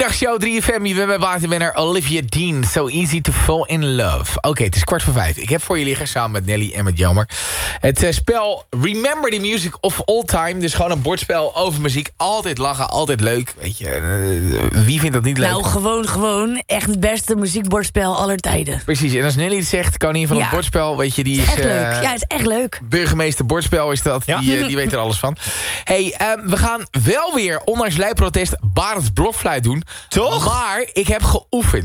Middagshow 3FM, we hebben waterwinnaar Olivia Dean. So easy to fall in love. Oké, het is 4:45. Ik heb voor je liggen, samen met Nelly en met Jelmer, het spel Remember the Music of All Time. Dus gewoon een bordspel over muziek. Altijd lachen, altijd leuk. Weet je, wie vindt dat niet leuk? Nou, gewoon. Echt het beste muziekbordspel aller tijden. Precies, en als Nelly het zegt, koningin van het bordspel, weet je, die is... Echt leuk. Ja, het is echt leuk. Burgemeester bordspel is dat, Ja. die weet er alles van. Hey, we gaan wel weer, ondanks luidprotest, Barends blokfluit doen. Toch? Maar ik heb geoefend.